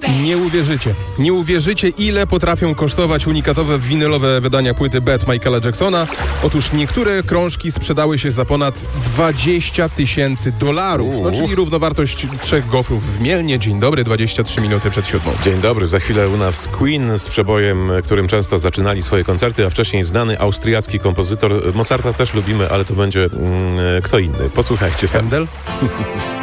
Nie uwierzycie, ile potrafią kosztować unikatowe winylowe wydania płyty Bad Michaela Jacksona. Otóż niektóre krążki sprzedały się za ponad $20,000. No, czyli równowartość 3 gofrów w Mielnie. Dzień dobry, 23 minuty przed 7. Dzień dobry, za chwilę u nas Queen z przebojem, którym często zaczynali swoje koncerty, a wcześniej znany austriacki kompozytor. Mozarta też lubimy, ale to będzie kto inny. Posłuchajcie sami. Handel?